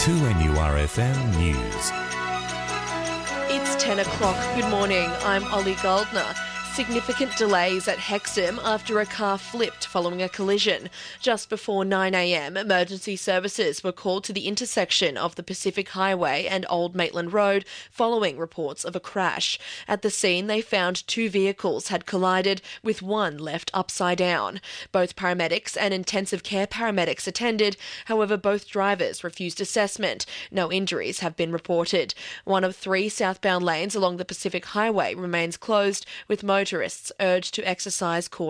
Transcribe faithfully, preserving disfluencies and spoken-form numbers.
two N U R F M News. It's ten o'clock. Good morning. I'm Ollie Goldner. Significant delays at Hexham after a car flipped following a collision. Just before nine a m, emergency services were called to the intersection of the Pacific Highway and Old Maitland Road following reports of a crash. At the scene, they found two vehicles had collided, with one left upside down. Both paramedics and intensive care paramedics attended. However, both drivers refused assessment. No injuries have been reported. One of three southbound lanes along the Pacific Highway remains closed, with motorists urged to exercise caution.